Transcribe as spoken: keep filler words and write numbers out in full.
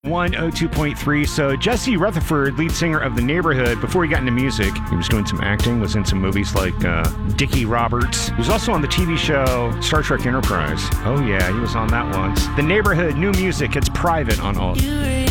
one oh two point three. So Jesse Rutherford, lead singer of The Neighborhood, before he got into music, he was doing some acting, was in some movies like uh, Dickie Roberts. He was also on the T V show Star Trek Enterprise. Oh yeah, he was on that once. The Neighborhood, new music, it's private on all.